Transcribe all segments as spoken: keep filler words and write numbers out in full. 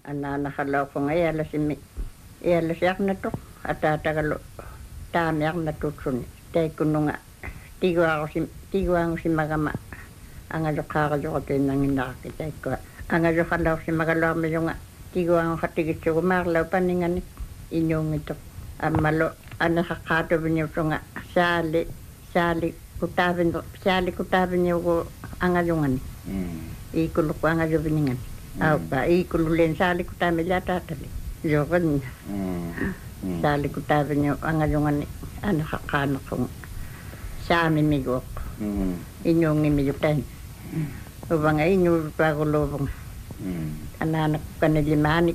Ananakalaukung ialasim ialasiarnatuk ataatagalu taamiarnatutsuni taikkununga tiguarusim tiguangusimagama angaluqaaqaluqutinnanginnaaqi taikkua angaluqalausimagaluarmilunga tiguanguqatigitsugumaarlau paningani inuungituk ammalu anahaqqaatuviniusunga saali saali kutaavin saali kutaaviniugu angalungani iikulluqu angaluviningani aupa iikullulen saali kutaamiliataatali yoqanna saali kutaaviniu angalungani anahaqqaanaqung saamimiguuq inuungimiyutain uvanga inuurutuaguluuvunga anaanakukkanilimaani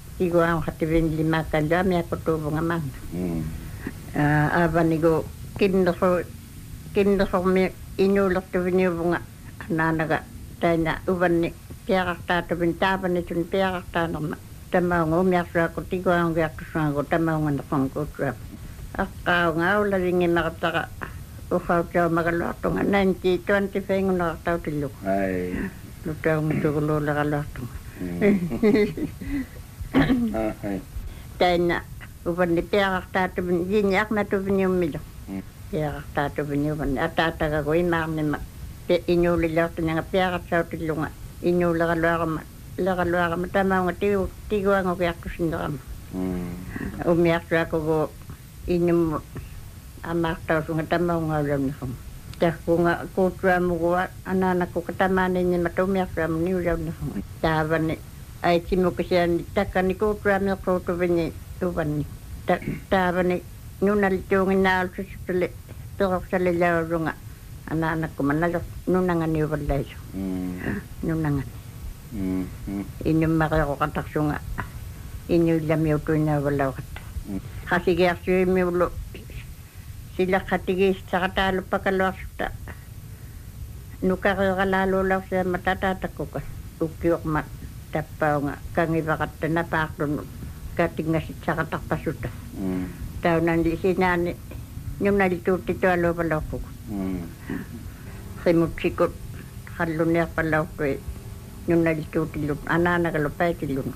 tiguanguqativinilimaakkalluamiakkutuuvunga maanna aavanigu kinnerru kinnerrumi inuulertuviniuvunga anaanaga taina uvanni piaqartaatuvin taavanitun piaqartaanerma tamaunga umiarsuaku tiguangugiartusuagu tamaunganeqonguutsuapu aqqaunga aularingimaqataqa uqautsaumagaluartunga nineteen twenty faingunerartautilluq ai lutaungituguluuleraluartunga ai taina uvanni piaqartaatuvin yiniaqnatuviniummilo piaqartaatuviniuvanni ataatagagu imaarnima inuulilortunanga piaqarsautillunga inuuleraluarama leraluarama tamaunga tiu tiguangugiartusinnerama umiarsuakugu inummu amaartausunga tamaungaulaunnerama tahkunga kuutsuamugua anaanakkuka tamaaninima tumiarsuamu niulaunnerama taavani aitsimukisiani takkani kuutsuamiqquutuvini uvanni taavani nunalituunginnaalususutuli peqorsalilaullunga anaanakkuma nalo nunangani uvallaisu nunangani inummaqiaqoqatarsunga inuillamiutuinnauvallauqatta qasigiarsuimiullu silaqqatigiissaqataaluppakaluarsutta nukarioralaaluulausiamma tataatakkuka ukkiuqma tappaunga kangivaqatta napaarlunu katingasitsaqatarpassutta taunani sinaani nunalituuttitualuuvalauqquku qimutsikut qalluniarpallauttui nunalituutillut anaanagalu paitillunu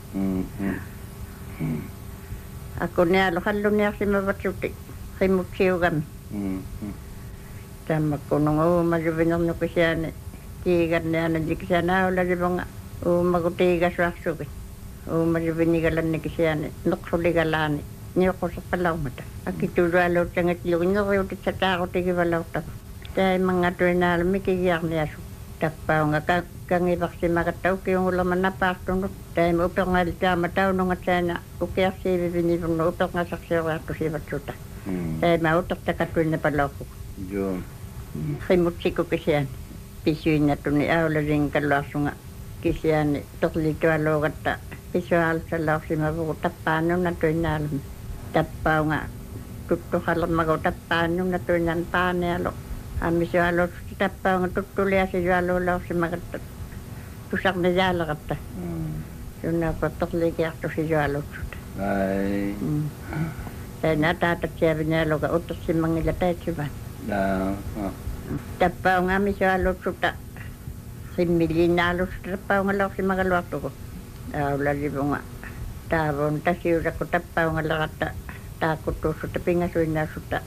akunialu qalluniarsimavaksutti qimutsiugami tammakkununga uumaluvinernukusiani tiigarnianallikisianaaulalivunga uumagu tiigasuarsuki uumaluvinigalannikisiani neqsuligalaani niuqusaqalaumata akitulualuutsangatillugu neriutitsataaqutigivalautapa taimangatuinaalu mikigiarniasu tappaunga kangivarsimagatta ukiungulama napaartunut taima uperngaalitaama taunungatsaana ukiarsiiviviniivunnu uperngасарсиориартусиватсута таima утерtakatuinnapalauquk joo qimutsikukisiani pisuinnatuni aularing kalluarsunga kisiani torlitualuugatta pisuaalsallausimavugu tappaannunatuinaalumi tappaunga tuttuqalermagu tappaannunatuinan paanialu ammisualuusuti tappaunga tuttuliasijualuulausimagatta tusarnijaaleqatta sunnaapa torligiartusisualuutsuta ai taina taatatsiavinialuga utersimangila taitsivan daa tappaunga ammisualuutsuta qimmiliinaalusuta tappaungalausimagaluartuku aulalivunga taavun tasiurakku tappaungaleratta taakkutuussuta pingasuinnaassuta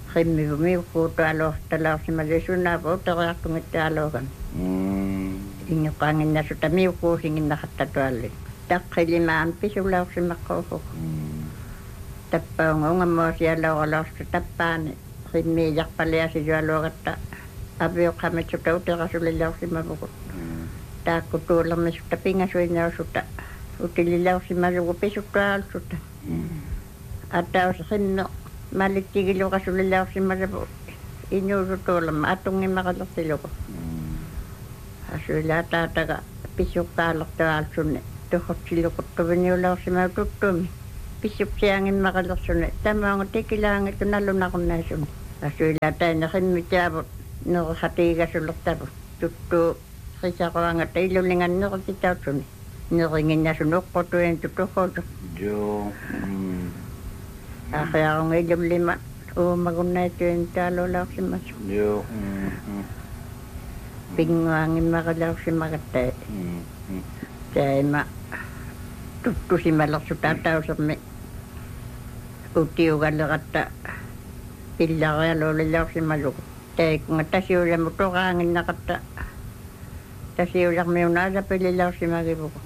qimmivumiuqquutualuortalausimalisunnaapa uteriartungitaaluugan innuqaanginnassuta miuqquusinginnaqattatualli taqqilimaan pisulausimaqqauquq tappaunga ungammoosialauralaorsuta tappaani qimmiijarpaliasisualuagatta aviuqamitsuta uterasulilaursimavugut taakkutuulermissutta pingasuinnaussuta utililausimalugu pisuttuaalsuta ataus qimmi malittigiluqasulilaursimalavu inuurutuulama atungimaqalertilugu asuilaataataga pisuqqaalertuaalsunni tuqortiluquttuviniulausimau tuttumi pisuksiangimmaqalersunni tamaunga tikilaangitu nallunaqunnaassunni asuilaataina qimmitiavut nereqatiigasullertavu tuttuu qisaqaangatta illuninganneqititautsuni neringinnassun uqqutuen tutuqquutu joo aqiarunga illullima uumagunnaituen taaluulausimassu joo pinguangimmaqalausimagatta taima tuttusimalla sutatausamme utiugaleratta pillarialuulilausimaluku teikunga tasiullamu toraanginnaqatta tasiullarmiunaala pillilausimagivuku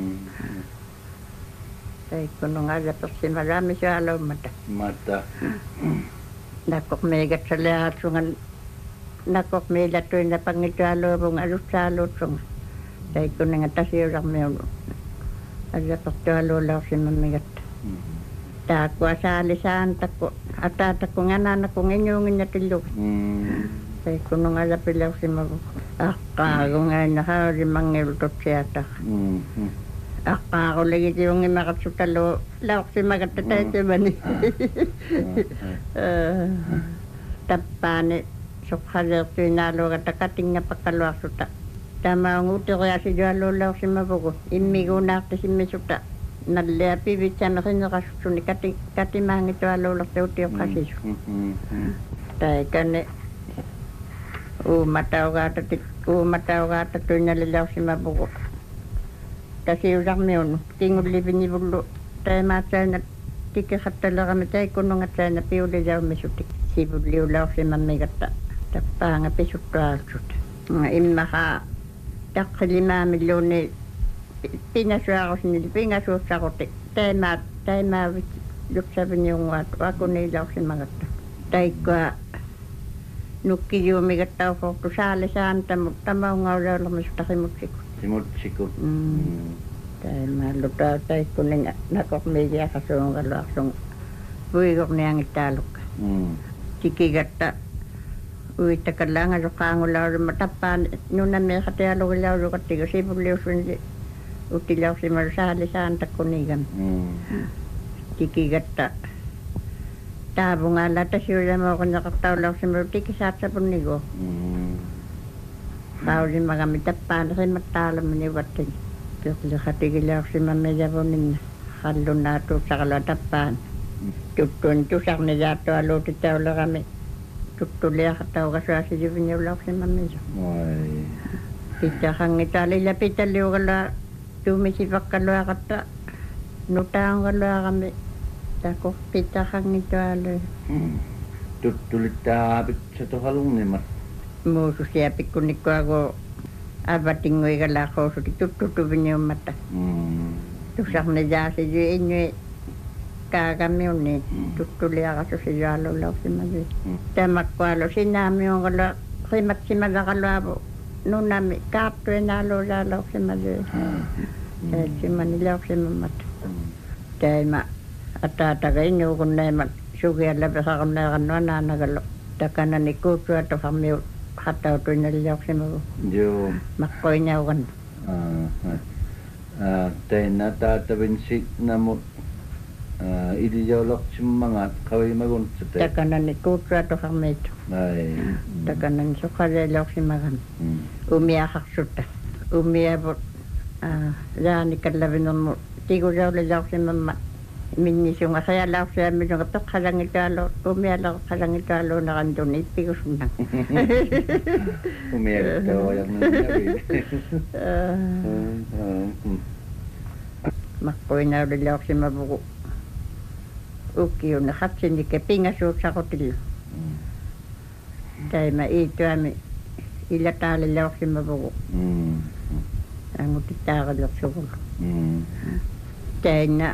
teikunungaala persimalaamisaaluummata Mata. nakok meegatsaleaatsungan nakok meilatuina pangitualuuvunga alutsaaluutsunga teikununga tasiullarmiunu alapertualuulausimammigatta taakua saalisaantakku ataatakku nganaanakku ngiñuunginnatilluki teikunungaala pilausimavuku aqqaagungaina haalimangilututsiataqa aqqaaquligitiungimaqatsutalu lauqsimagatta taitimani tappaani suqhaleertuinaaluugata katinngapakkaluarsuta tamaunguuteriasilualuulausimavuku immiguunaartisimmissuta nallea pivitsameqinneqassuni kati katimaangitualuulertuutiuqqasisu taikane uumataugaatati uumataugaata tuinalilausimavuku tasiullarmiunu kingulliviniivullu taimaatsaina tikkeqattaleqami taikunungatsaina piulilaumisutik sivulliulausimammigatta tappaanga pisuttuaalsuta immaqa taqqilimaamilluuni pinasuarusnili pingasuussaqути taimaat taimaavit luksaviniunguatu akuniilausimagatta taikkua nukkijuumigattauqortu saalisaantamu tamaungaulaulermisutaqimutsiku Simutsiku. taimaallutaa taikkuninga nakormiiliaqasuungaluarsun puigorniangittaalukka tikigatta uittakalaangaluqaangulauluma tappaan nunammeeqatialugilaulukattigu sivulliussunili utilausimalu saalisaantakkuniigami tikigatta taavungaalla tasiulamooqunneqartaulausimalu tikisaatsapunigu qaulimagami tappaanerimattaalamani uattini pirliqatigilausimammilavuninna qallunaatuussaqalua tappaan tuttuun tusarnilaattualuutitaulerami tuttuliaqattauqasuasilivinniulausimammilu pittaqangitaalilla pitalliugala tuumisipakkaluaqatta nutaangaluaqami takor pittaqangitualu Tuttulittaapitsatoqalunnimat muususiapikkunnikkuagu avatinguigalaaqousuti tuttutuviniummatta tusarnilaasilu innui kaagamiunni tuttuliaqasusilualuulausimali tamakkualu sinaamiungala rimatsimalaaqaluavu nunami kaartuinaaluulaalausimali taitsimanilaausimamata taima ataataga innuugunnaimat sugiallapeqaqunneeqannua naanagalu takanani kuutsuatoqarmiu hattautuinalilausimagu Joo. makkoinaugan Taina taatavinsi namut ilijaulaqsimmangaat qavimaguntsute takanani kuutsuatoqarmiitu Ai. takanani suqaleilausimagan umiaqaqsutta umiavut laanikallavинерmu tigusaulilausimamma minnisunga sayalausiamilunga peqqalangitualu umialeqqalangitualuunerantuni ippigusunnang Umiaqtaujaqnunnavi makkuinaulilausimavugu ukkiunne qatsinnikke pingasuussaqutilu taima iituami ilataalilausimavugu angutittaaqalersugun taina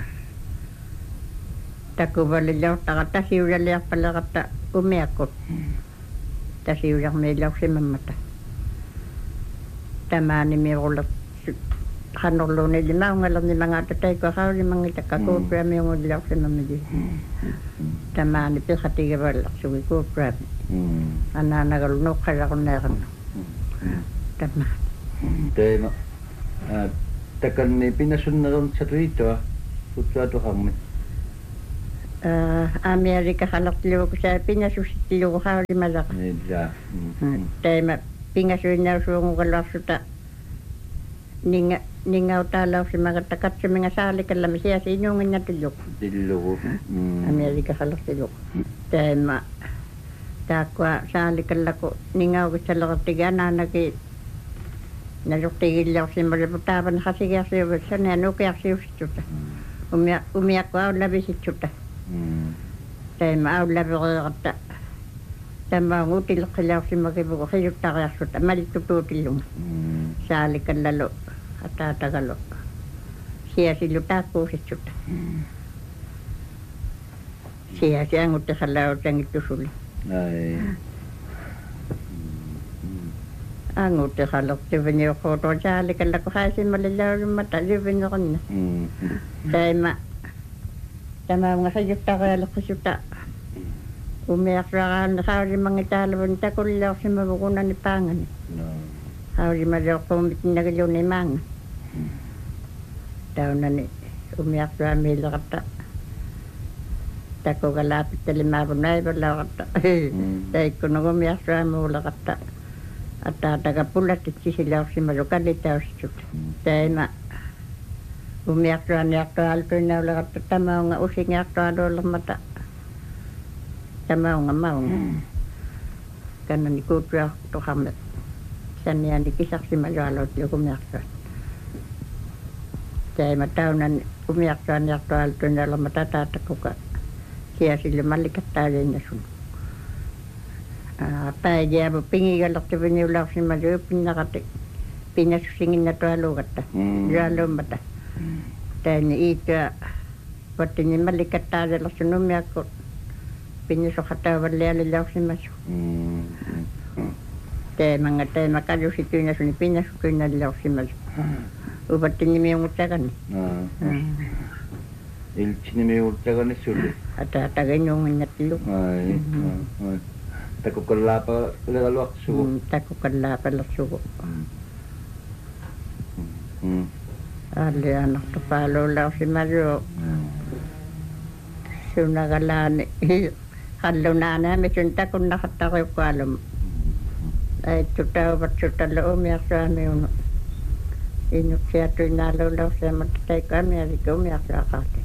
takuvalilauttaqa tasiulaliarpaleqatta umiakkut tasiularmiilausimammata tamaanimiuruller qanorluunilimaungalernimangaata taikuaqaulimangitaka kuuppiamiungulilausimamili tamaani piqatigivallersugi kuuppiami anaanagalu nuqqalaqunneeqannu tamaa Teema takanni pinasunneruntsatuitua kutsuatuqarmi Amerika halartilugu saa pingasusittilugu haulimalaqa Nilla taima pingasuinausuungugaluarsuta ninga ningautaalausimagatta katsuminga saalikallami siasi inuunginnatullugu Dillugu Amerika halartilugu taima taakkua saalikallaku ningaugissalaqartiga anaanaki naluqtigillorsimmalu putaapan hasigiarsiuvissa nanukiarsiussituta umia umiakku aullavisitsuta taima aullavereeratta tamma on utileqqilaorsimmakivugu qiuttariarsuta malittutuutillunga saalikallalu ataatagalu siasillu taakkuusitsuta siasi anguttiqallauutangittusuli ai anguttiqallertiviniuqquutu saalikallaku haasimmalilaurummata livinequnna taima tamaunga qiuttarialeqqisuta umiaqsuaraanna haulimangitaaluvun takullaorsimavuqunani paangani haulimalioqquumitnagiluni maanga taunani umiaqsuamiileqatta takukalaapitalimaavunaivalauqatta taikkunugumiaqsuamuuleqatta ataatakapullatit-sisilaorsimalu kallitaussut taima umiaqsuaniartuaaltuinauleqatta tamaunga usingiartualuulermata tamaunga maunga kannani kuuttuartuqarme sanniani kisarsimalualuutlukumiarsuat taima taunani umiaqsuaniartuaaltuinaulermata taatakuka siasillu mallikattaaliinnasun päijiavu pingigallertiviniulaorsimalu uppinnaqati pinnasussinginnatualuugatta lualuummata taani iitua vattini mallikattaalersun umiakku pinnasuqataavalialilaorsimasu taimanga taima kalusituinasuni pinnasukinnalilaorsimalu uvattinimiunguttakani ilchinimiultaganisuli ataatagainnuunginnattilu ai ai takukallaapa legaluaqsugu takukallaapallersugu aallianartupaaluulaorsimalu sunagalaani qallunaanaami sun takunnaqattariuqqaalum aittutauvatsutalu umiarsuamiunu innuksiatuinaaluulaorsiamatta taikkaamialikku umiarsuaqaati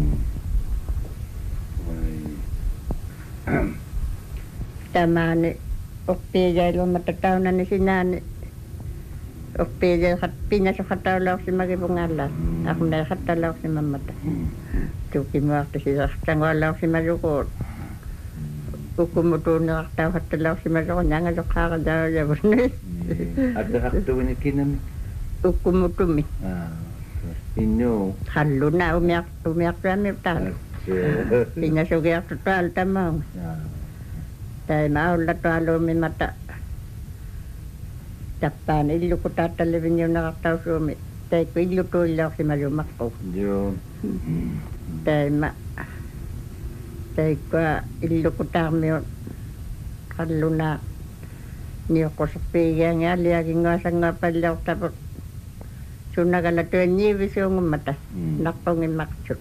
tamaani oppiijailumata taunani sinaani oppiijaiqat pinnasuqataulaorsimakipungallaat aqunaiqattalaorsimammata tukimuartisilertangualaorsimaluquut ukkumutuuniqartauqattalaorsimaluqu nangaluqqaaqalaavuni атахартугини ukkumutumi innu qalluna umiaq umiaqtuami taala pinnasugiartutualu tamaunga taima aullatualuumimata tappaani illukutaattalivinniunaqartausuumi taikku illutuillaorsimalumaqqu joo taima taikkua illukutaarmiu qalluna niuqqusuppiigiangi aliakinguasanguapalliortaput sunagala tuanniivisuungummata naqqungimmaqsut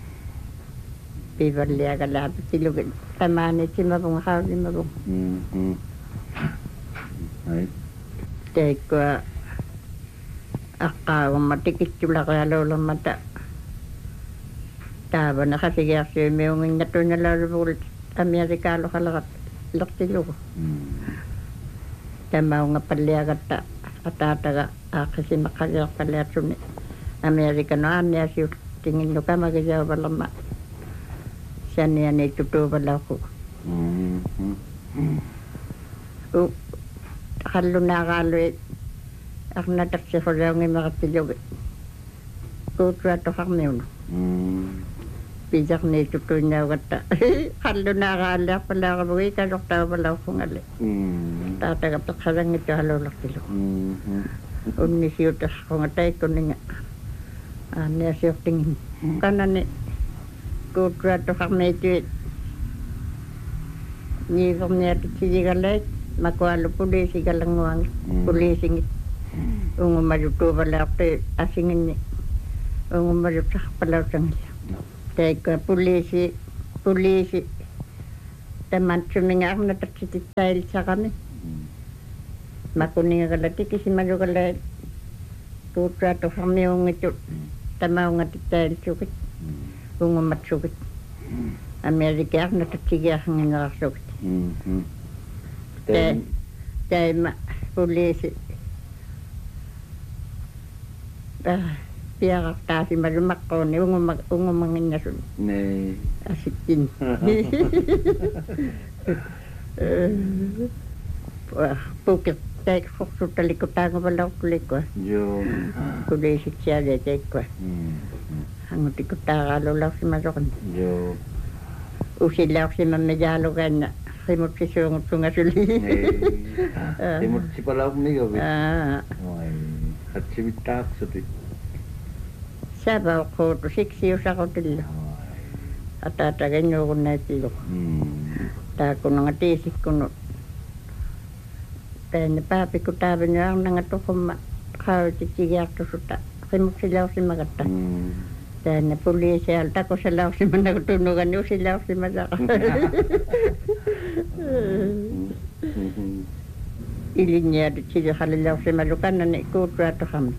piivalliagalaapitilugi tamaanitimavunga haulimavunga ai taikkua aqqaagumma tikitsulaqaluulemmata taavana qasigiarsiumiunginnatuinalauruvugulit amiasikaaluqalaqat lertilugu tamaunga palliagatta ataataga aaqqisimaqqaliarpalliatsuni amerikano aanniasiut tinginnu kamagisauvalerma sanniani tutuuvalauqu u qallunaaqaalui arnatarsifulaungimeqattilugi kuuttuatoqarmiunu pijarni tutuinaugatta qallunaaqaalliarpalaaqavugi kasortauvalauqungalle taataga peqqalangittu haluulertilu unnisiutasqunga taikkuninga aanniasiortingin kanani kuuttuatoqarmiituit niiverniatitsiligalaik makualu puliisigalanguangi puliisingit ungumalu tuuvalaartu asinginni ungumalu sarpalautangilla taikka puliisi puliisi tamantsuminga arnatarsitittailsaqami makuningagala tikisimalugala kuuttuatoqarmiungitut tamaungatittailsugit ungumatsugit amerika arnatatsigiarnginerarsugit taima puliisi piaqartaasima lumaqqooni unguma ungumanginnasun Nee. asittin pukit teik forsuttalikku taangavallauttulikku Joo. kulisit siellä teikku Mm. hangutikku taaraalulausima soqan Joo. usillausima mejaluganna rimutsi suungut sungasuli Nee. Timotsi palaummigovi. aa Ai. Hatsivitaaksoti. säpäuqquutu siksi usaqutilla ataatagennuugunnaatillu Mm. taakunanga tiisikkunu tainne paapikku taavinu arnanga tuqumma qaavititsigiartusuta rimutsilausimagatta Mm. tainne puliisial takosalausimanaku tunnugani usilausimasaqa ilinniatut siliqalilausimalukannani kuuttuatuqamni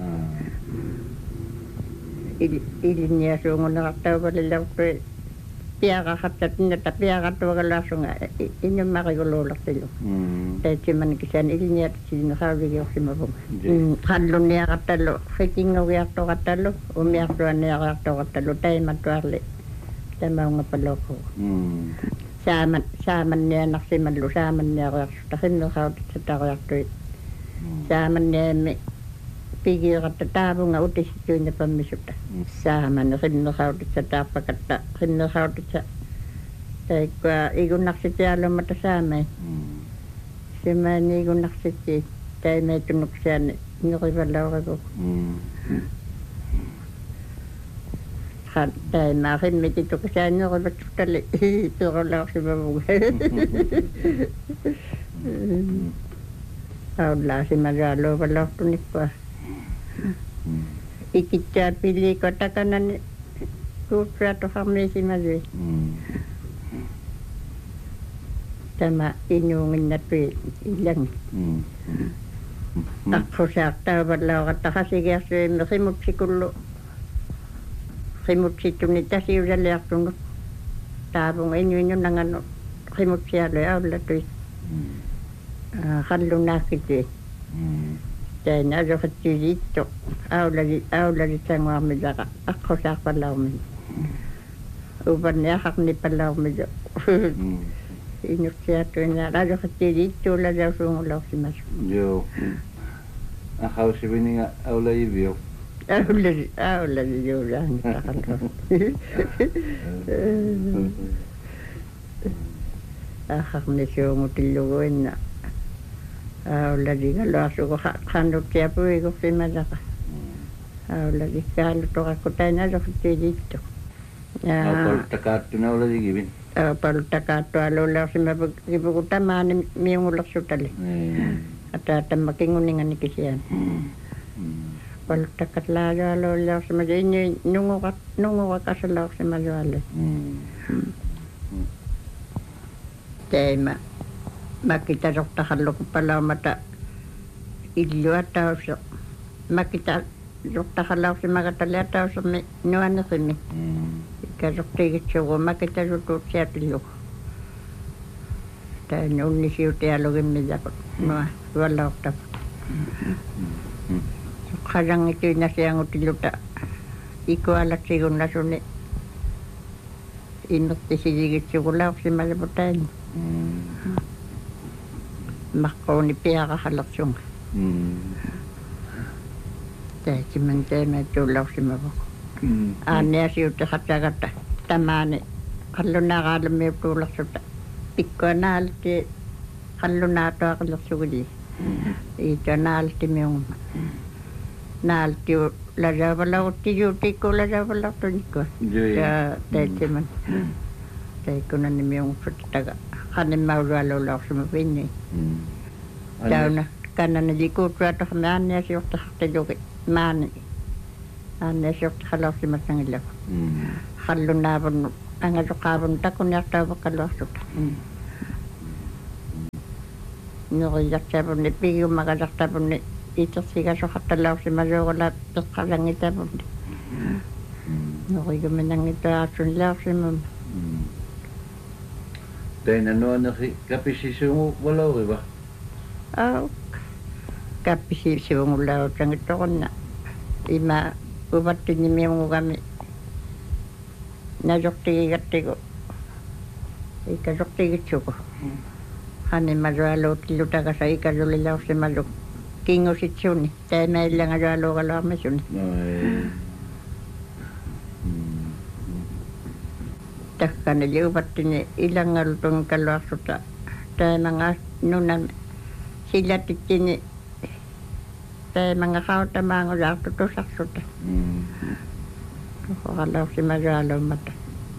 ilinniasuunguneqartauvalillartui piaqaqartatinata piaqartuagalaasunga innummaqiguluulertilu Mm. taitsimani kisan ilinniatut silineqaaviliorsimapunga Joo. qallunniaqartallu qikingugiartoqartallu umiartuanniaqartoqartallu taimattuarli tamaungapaloqu Mm. saaman saamannianarsimallu saamanniaqarsuta qinneqautitsatariartui saamanniami pigiqatta taavunga utisittuina pammisuta saaman qinneqautitsataarpakatta qinneqautitsa taikka igunnaqsitialumata saamai Mm. simaani igunnaqsitti taimeetunuksiaani niqivallauqaku Mm. qan taimaaqimmitituqsaaniqivatuttali tuqulaarsimavuga aullaasimalaaluuvalortunikua Mm. ikittaa piliiko takanani kuutsuatoqarmiisimalui Mm. tama inuunginnatui illangi Mm. аққусаартааваллааратта хасигиарсуимми қимутсикуллу қимутситтуни тасиулалиартунут таавунга инуиннунангану қимутсиалуи ауллатуи аа қаллунааккити Mm. таина асоқатсилиитто аулали аулали тангуармилаqa аққусаарпаллаарми уперниахарниппаллаармилу Mm. инуттиатуина асоқатсилииттуулалаусуунгулаорсимас Joo. Ahausivininga aulajivio. аулали аулали юулаани тақаллу ахарнисуунгутиллугуинна аулалигалуарсугу ханнуттиапуигорсималаqa аулаликкаалутоқакку тайналофтилиитто Aupal takaattuna aulajivin. аапалутакааттуалуулаорсимапу кипугу тамаани миунгулерсутали Nee. атаатамма кингунингани кисиан палуттаккатлаалуалууллаорсима инни нунгуқат нунгуқакасалаорсималуалли Mm. тайма маккитасортахаллуку палаумата иллуатаусо маккита сортахаллаорсимагаталиатаусерми нуанерими Mm. иккасортигитсугу маккитасутуутсиатиллуку таани уннисиутиалугиммилапут нуа валлаортапут qalangituinasiangutилluta ikualatsigunnasuni immertisiligitsugulaorsimalaputaani Mm. maqquni piaqahallersunga Mm. taatiman taamaatuullaorsimavaq Mm. aanniasiutteqattagatta tamaani qallunaaqaalummiuttuulersuta pikkuanaalti qallunaatuaqillersuguли iitanaaltimiungma naaltiu lasaavalaguttijuutikkulasaavallartunikku Joo. ja taatiman taikkunanimiungsuttaga qanimmaulualuulaorsuma pinni Mm. tauna kannanilikuutsuatoqmi aanniasiortaqartilugi maani aanniasiortaqalorsimassangillavut Mm. qallunaavunnu angasuqaavun takuniartaavaqaluarsuta nuriartavunni pigumagalartavunni itersigasoqartalausimaluugula peqqalangitavunni nuriguminangituaarsunilausimum Mm. Teina nuaneri kapisisungu valauriva. au kappisiivsivungullautsangittoqunna ima uvattiin nimi kami najoktigigattiko eikä joktigitsuko hänen majualuutillu takasa ikäjuli lausimalu kingusit sunni tei meillä ngajualuukalaamme sunni Ai. Mm. takkani liuvattiin ilangaltun kaluasuta teemanga nunan sillatittiin teemanga hautamaango jaattu tusaksuta Mm. halausimajualuummata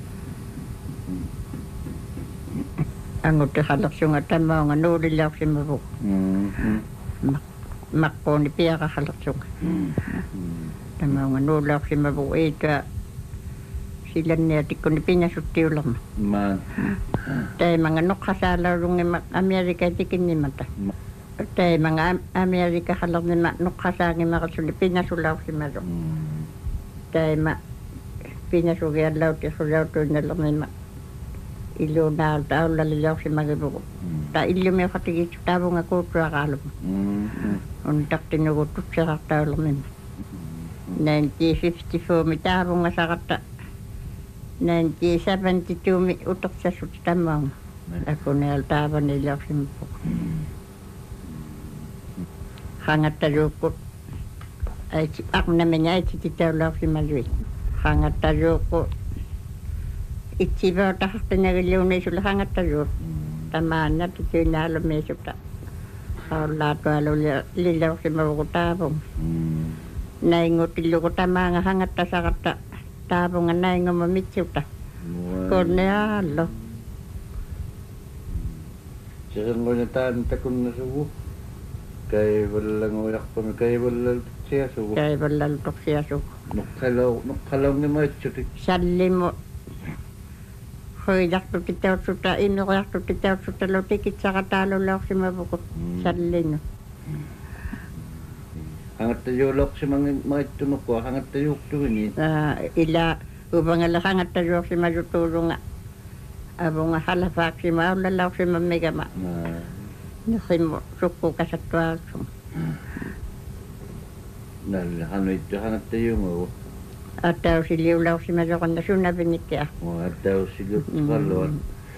angutti halaksunga tamaunga nuulilausimavu Mm. makkooni piaka halaksunga Mm. tamaunga nuulausimavu eikä sillä nietikkoni pinjasuttiulama Man. teemanga nukkasaalauruнгima amerikatikin nimata teemanga amerika halarnima nukkasaangimaqasuli pinjasulausimalu Mm. teema pinjasugiallauti sulautuinnalarnima ilunaalta aullalilausimagivugu ta illumiuqatigitsu taavunga kuuttuaqaaluma Mm. on tartinugu tutseraartaularnima nineteen fifty-four mi taavunga saqatta nineteen seventy-two mi utoqsasut tamaunga akuneal taavanilausimavugu hangattajuukkut aitsi aqnamiña aitsititaulausimalui hangattajuuqqu itsivootaqartinagilluunisulla hangattajuuq tamaanna titiinaalumiisutta aullaatualu lilausimavugu taavunga Mm. naingutillugu tamaanga hangattasaqatta taavunga nainguma mitsuta konneaallo Sisanggonya taan takun sugu. Kay wallangoyaqpami kay wallaltia sugu. kaivallaltoksiasugu Nukkalaw nukkalaw ni maitsuti. sallimu hoijartutitautsuta immiqojartutitautsuta lutikitsaqataalulausimavugu sallinu Hangatta juuloksi mangin maittunukua hangatta juuktuvini. ila uvangalla hangattajuoksimajutuulunga avunga halafaaksima aullallauksima migama nuhimu sukkukasattuaalsum Nalla hanuittu hangatta jungu. attausilliulauksima joqonna sunnapinikkia Mua tausilut kalluat.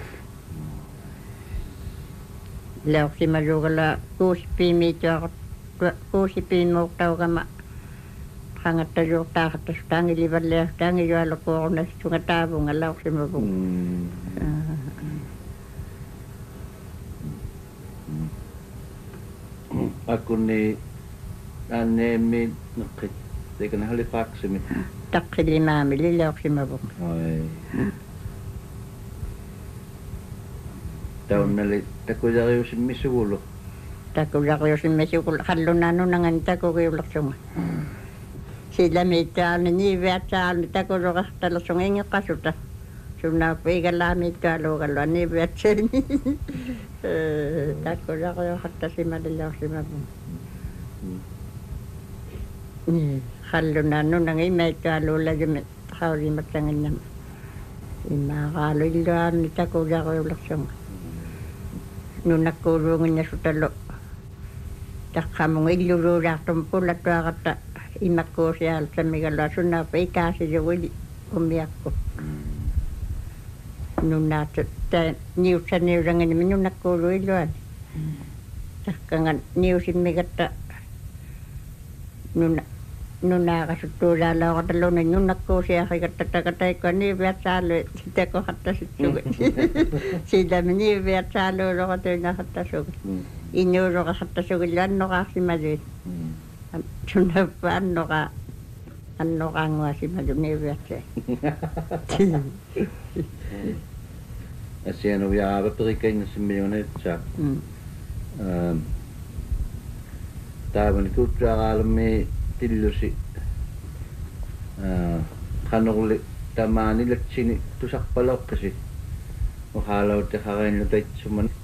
lauksima juugalla kuusipiimiituaqut kuusipiimuuqtaugama hangattajuuqtaaqatta sutaangilivalle taangijualukuorunastunga taavunga lauksimavugu Aku ni anneemi nukkit. Eikä ne oli paksimi. taqqilimaamili lauksimavugu Ai. Taunali takujariusin misuulu. takullaqyusimme sukul hallunaanunangan takugiullersunga sillä miittaalni niiviatsaalni takuruqartalersunga ingiqqasuta sunnaappu igalaamiittaaluugalua niiviatseeni takullaqyuqartasimalilausimavu hallunaanunanga imaittaaluullagimi qaulimatsanginnama immaaqaaluilluaarni takullaqyullersunga nunakkuuluunginnasutalu taqqamunga illuruulaartum pullattuaqatta imakkuusiaalsamigalua sunnaappa ikaasiluuli umiakku nunnaat ta niussaniuranganimi nunakkuulu illuani taqqangan niusimmigatta nunna nunnaaqasuttuulaalaoqataluna nunnakkuusiaqigatta takataikua niiviatsaalu sitakoqattasitsugut silami niiviatsaaluuloqatuinaqattasugut inuuroqaqattasugilu annoqaarsimaluit sunappa annoqa annoqaanguasimalu niiviatsaa Asianu viaava perikainnassimmiuneetsaa. Taavani tuttuaqaalummi tillusi qanorli tamaanilatsini tusarpaloqqasi uqaalautti qarainlu taitsuman